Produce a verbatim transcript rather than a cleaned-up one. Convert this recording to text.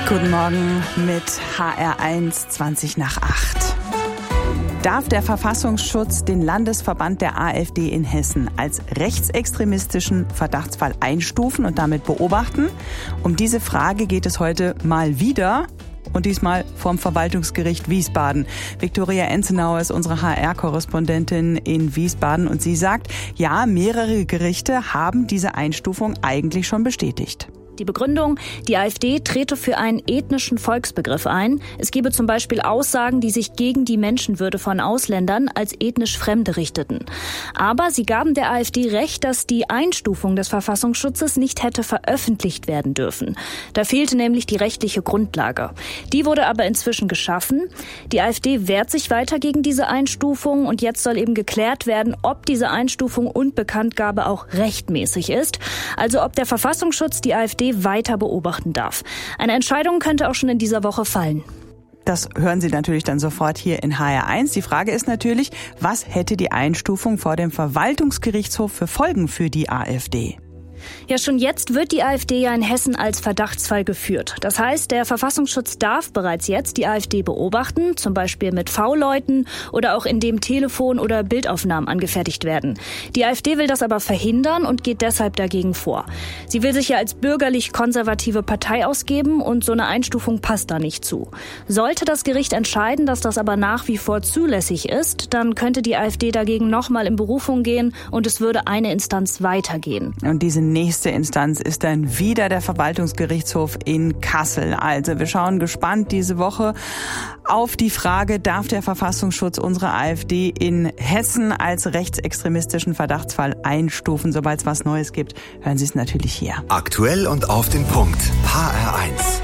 Guten Morgen mit H R eins, zwanzig nach acht. Darf der Verfassungsschutz den Landesverband der AfD in Hessen als rechtsextremistischen Verdachtsfall einstufen und damit beobachten? Um diese Frage geht es heute mal wieder. Und diesmal vom Verwaltungsgericht Wiesbaden. Viktoria Enzenauer ist unsere H R-Korrespondentin in Wiesbaden und sie sagt, ja, mehrere Gerichte haben diese Einstufung eigentlich schon bestätigt. Die Begründung, die AfD trete für einen ethnischen Volksbegriff ein. Es gebe zum Beispiel Aussagen, die sich gegen die Menschenwürde von Ausländern als ethnisch Fremde richteten. Aber sie gaben der AfD recht, dass die Einstufung des Verfassungsschutzes nicht hätte veröffentlicht werden dürfen. Da fehlte nämlich die rechtliche Grundlage. Die wurde aber inzwischen geschaffen. Die AfD wehrt sich weiter gegen diese Einstufung und jetzt soll eben geklärt werden, ob diese Einstufung und Bekanntgabe auch rechtmäßig ist. Also ob der Verfassungsschutz die AfD weiter beobachten darf. Eine Entscheidung könnte auch schon in dieser Woche fallen. Das hören Sie natürlich dann sofort hier in H R eins. Die Frage ist natürlich, was hätte die Einstufung vor dem Verwaltungsgerichtshof für Folgen für die AfD? Ja, schon jetzt wird die AfD ja in Hessen als Verdachtsfall geführt. Das heißt, der Verfassungsschutz darf bereits jetzt die AfD beobachten, zum Beispiel mit V-Leuten oder auch indem Telefon- oder Bildaufnahmen angefertigt werden. Die AfD will das aber verhindern und geht deshalb dagegen vor. Sie will sich ja als bürgerlich-konservative Partei ausgeben und so eine Einstufung passt da nicht zu. Sollte das Gericht entscheiden, dass das aber nach wie vor zulässig ist, dann könnte die AfD dagegen nochmal in Berufung gehen und es würde eine Instanz weitergehen. Und diese nächste Instanz ist dann wieder der Verwaltungsgerichtshof in Kassel. Also wir schauen gespannt diese Woche auf die Frage, darf der Verfassungsschutz unsere AfD in Hessen als rechtsextremistischen Verdachtsfall einstufen? Sobald es was Neues gibt, hören Sie es natürlich hier. Aktuell und auf den Punkt. H R eins.